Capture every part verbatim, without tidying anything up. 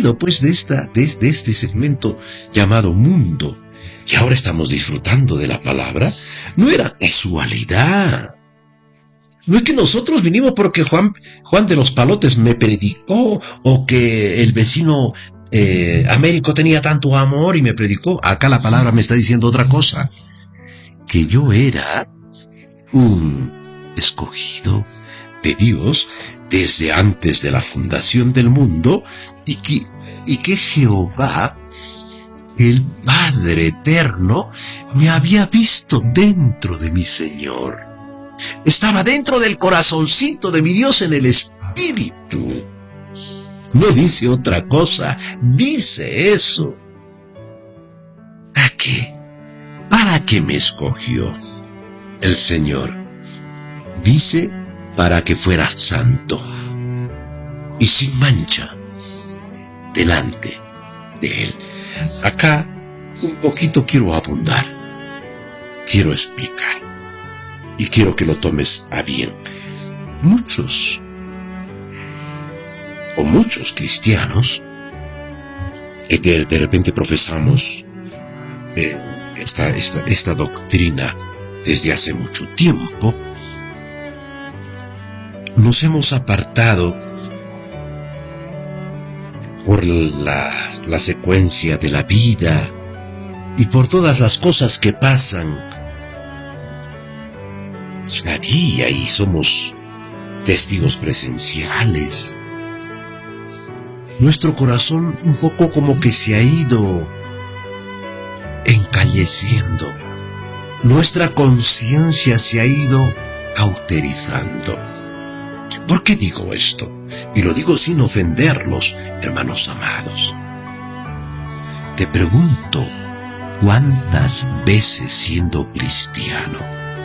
salido pues de, esta, de, de este segmento llamado mundo y ahora estamos disfrutando de la palabra. No era casualidad. No es que nosotros vinimos porque Juan, Juan de los Palotes me predicó o que el vecino eh, Américo tenía tanto amor y me predicó. Acá la palabra me está diciendo otra cosa. Que yo era un escogido de Dios desde antes de la fundación del mundo y que, y que Jehová, el Padre eterno, me había visto dentro de mi Señor. Estaba dentro del corazoncito de mi Dios en el Espíritu. No dice otra cosa, dice eso. ¿Para qué? ¿Para qué me escogió el Señor? Dice, para que fuera santo y sin mancha delante de Él. Acá un poquito quiero abundar, quiero explicar y quiero que lo tomes a bien. Muchos o muchos cristianos que de repente profesamos eh, esta, esta, esta doctrina desde hace mucho tiempo, nos hemos apartado por la, la secuencia de la vida y por todas las cosas que pasan cada día y somos testigos presenciales. Nuestro corazón un poco como que se ha ido encalleciendo. Nuestra conciencia se ha ido cauterizando. ¿Por qué digo esto? Y lo digo sin ofenderlos, hermanos amados. Te pregunto, ¿cuántas veces siendo cristiano,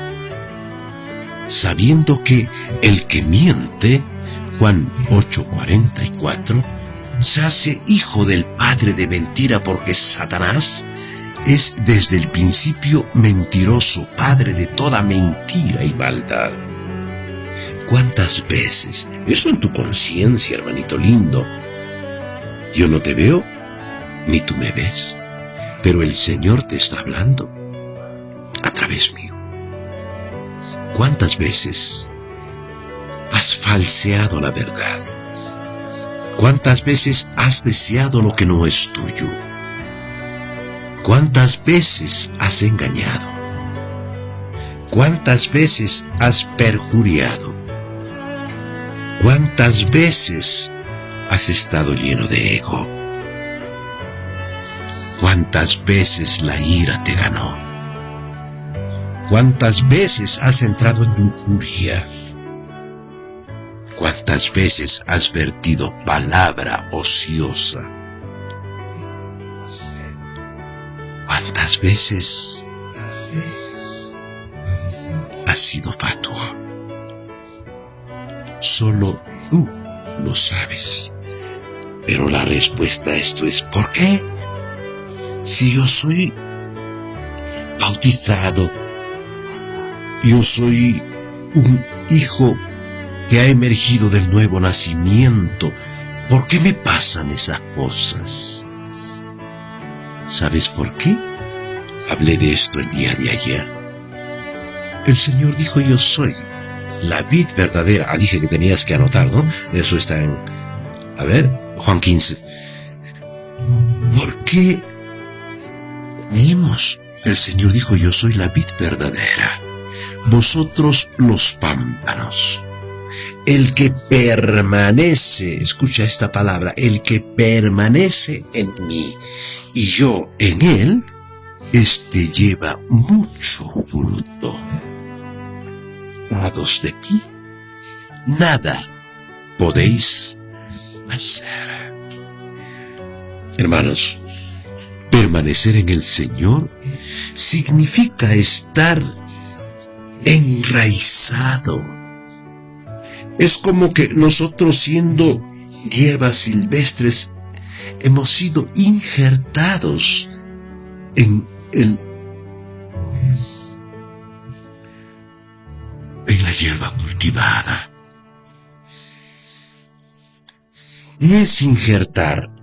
sabiendo que el que miente, Juan ocho cuarenta y cuatro, se hace hijo del padre de mentira porque Satanás es desde el principio mentiroso, padre de toda mentira y maldad? ¿Cuántas veces? Eso en tu conciencia, hermanito lindo. Yo no te veo, ni tú me ves, pero el Señor te está hablando a través mío. ¿Cuántas veces has falseado la verdad? ¿Cuántas veces has deseado lo que no es tuyo? ¿Cuántas veces has engañado? ¿Cuántas veces has perjuriado? ¿Cuántas veces has estado lleno de ego? ¿Cuántas veces la ira te ganó? ¿Cuántas veces has entrado en lujuria? ¿Cuántas veces has vertido palabra ociosa? ¿Cuántas veces has sido fatuo? Solo tú lo sabes. Pero la respuesta a esto es ¿por qué? Si yo soy bautizado, yo soy un hijo que ha emergido del nuevo nacimiento, ¿por qué me pasan esas cosas? ¿Sabes por qué? Hablé de esto el día de ayer. El Señor dijo, yo soy la vid verdadera. Ah, dije que tenías que anotar, ¿no? Eso está en, a ver, Juan quince. ¿Por qué vimos? El Señor dijo, yo soy la vid verdadera, vosotros los pámpanos. El que permanece, escucha esta palabra, el que permanece en mí y yo en él, este lleva mucho fruto. Separados de mí, nada podéis hacer. Hermanos, permanecer en el Señor significa estar enraizado. Es como que nosotros, siendo hierbas silvestres, hemos sido injertados en el en la hierba cultivada. ¿Qué es injertar?